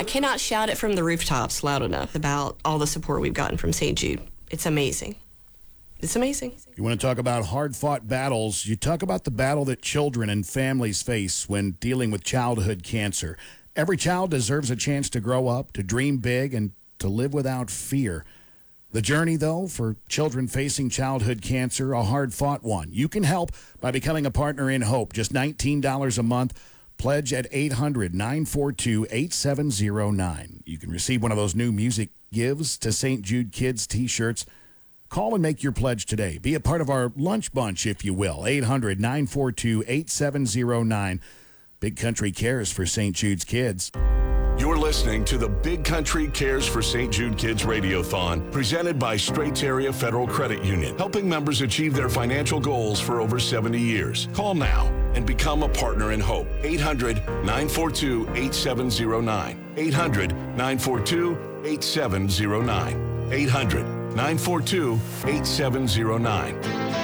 I cannot shout it from the rooftops loud enough about all the support we've gotten from St. Jude. It's amazing. It's amazing. You want to talk about hard-fought battles? You talk about the battle that children and families face when dealing with childhood cancer. Every child deserves a chance to grow up, to dream big, and to live without fear. The journey, though, for children facing childhood cancer, a hard-fought one. You can help by becoming a partner in Hope. Just $19 a month. Pledge at 800-942-8709. You can receive one of those new music gives to St. Jude Kids T-shirts. Call and make your pledge today. Be a part of our lunch bunch, if you will. 800-942-8709. Big Country cares for St. Jude's kids. You're listening to the Big Country Cares for St. Jude Kids Radiothon, presented by Straits Area Federal Credit Union, helping members achieve their financial goals for over 70 years. Call now and become a partner in hope. 800-942-8709. 800-942-8709. 800-942-8709.